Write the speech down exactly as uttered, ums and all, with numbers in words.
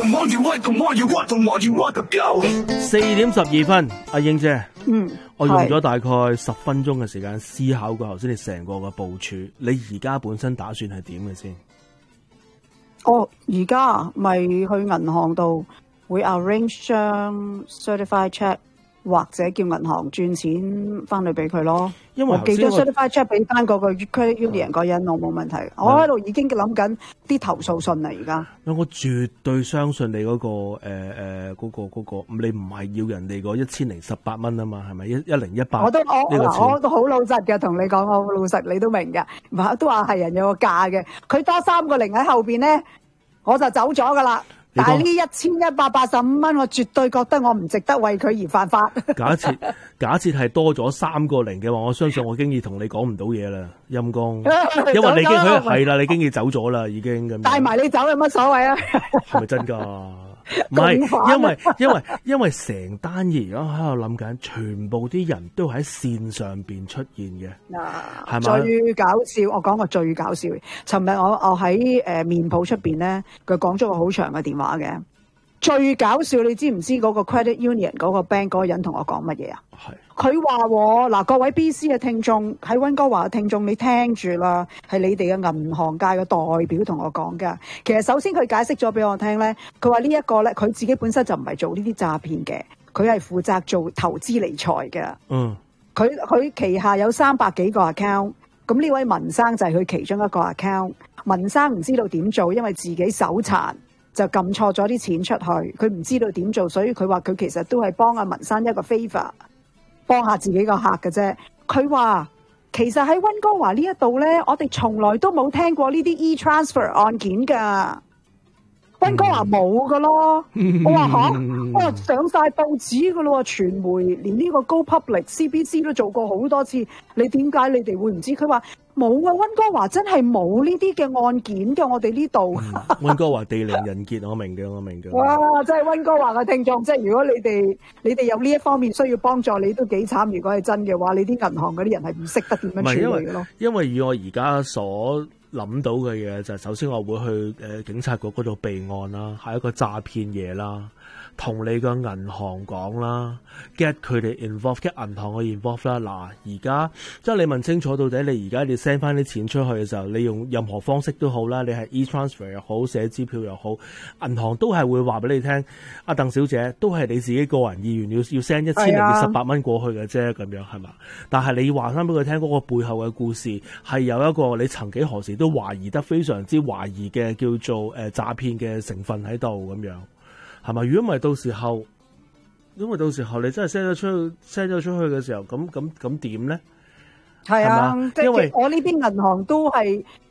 四點十二分，阿英姐， 嗯， 我用咗大概十分鐘嘅時間思考過頭先你成個嘅部署，你而家本身打算係點嘅先？ 哦，而家咪去銀行度會 arrange 張 certified check，或者叫銀行轉錢翻去俾佢咯。 因為我寄咗 certified check 俾翻嗰個 credit union 嗰人，我冇問題。 嗯、 我喺度已經諗緊啲投訴信啦，而家。 我絕對相信你嗰、嗰個誒誒嗰個嗰、嗰個，你唔係要人哋嗰一千零十八蚊啊嘛，係咪一一零一八？ 我都我呢個我都好老實嘅，同你講，我好老實，你都明嘅。唔係都話係人有個價嘅，佢多三個零喺後邊咧，我就走咗噶啦。但係呢一千一百八十五蚊，我絕對覺得我唔值得為佢而犯法。 假設假設係多咗三個零嘅話，我相信我經已同你講唔到嘢啦，陰公，因為你已經佢係啦，你經已走咗啦，已經咁。 帶埋你走有乜所謂啊？ 係咪真㗎？唔係，因為因為因為成單嘢而家喺度諗緊，全部啲人都喺線上邊出現嘅，係咪？ 最搞笑，我講個最搞笑。尋日我我喺誒、呃、面鋪出邊咧，佢講咗個好長嘅電話嘅。最搞笑，你知唔知嗰個 credit union 嗰個 bank 嗰個人同我講乜嘢啊？係佢話嗱，各位 B C 嘅聽眾，喺溫哥華嘅聽眾，你聽住啦，係你哋嘅銀行界嘅代表同我講㗎。其實首先佢解釋咗俾我聽咧，佢話呢一個咧，佢自己本身就唔係做呢啲詐騙嘅，佢係負責做投資理財嘅。嗯，佢佢旗下有三百幾個 account，咁呢位文生就係佢其中一個 account。文生唔知道點做，因為自己手殘。就撳錯咗啲錢出去，佢唔知道點做，所以佢話佢其實都係幫阿文生一個 favor，幫下自己個客嘅啫。佢話其實喺溫哥華呢一度咧，我哋從來都冇聽過呢啲 e-transfer 案件㗎。溫哥華冇噶咯，嗯、我話吓，我話上晒報紙噶咯，傳媒連呢個 Go Public C B C 都做過好多次，你點解你哋會唔知？佢話冇啊，溫哥華真係冇呢啲嘅案件嘅，我哋呢度。 溫哥華地靈人傑，我明嘅，我明嘅。 哇，真係溫哥華嘅聽眾，即係如果你哋你哋有呢一方面需要幫助，你都幾慘。如果係真嘅話，你啲銀行嗰啲人係唔識得點樣處理嘅咯。 因為以我而家所諗到嘅嘢就係，首先我會去誒、呃、警察局嗰度備案啦，係一個詐騙嘢啦，同你個銀行講啦 ，get 佢哋 involve，get 銀行嘅 involve 啦。嗱，而家即係你問清楚，到底你而家你 send 翻啲錢出去嘅時候，你用任何方式都好啦，你係 e-transfer 又好，寫支票又好，銀行都係會話俾你聽。阿鄧小姐都係你自己個人意願，要要 send 一千零二十八蚊過去嘅啫，咁樣係嘛？但係你話翻俾佢聽，嗰個背後嘅故事係有一個你曾幾何時都懷疑得非常之懷疑嘅叫做誒詐騙嘅成分喺度咁樣。係咪？如果唔係到時候，因為到時候你真係 send 咗出去 send 咗出去嘅時候，咁咁咁點咧？ 係啊，即係因為我呢邊銀行都係